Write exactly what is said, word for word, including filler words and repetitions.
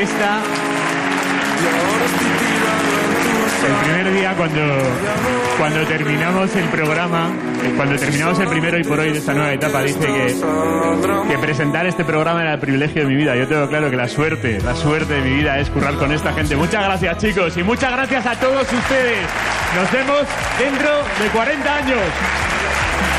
esta... El primer día cuando, cuando terminamos el programa, cuando terminamos el primero y por hoy de esta nueva etapa, dice que, que presentar este programa era el privilegio de mi vida. Yo tengo claro que la suerte, la suerte de mi vida es currar con esta gente. Muchas gracias, chicos, y muchas gracias a todos ustedes. Nos vemos dentro de cuarenta años.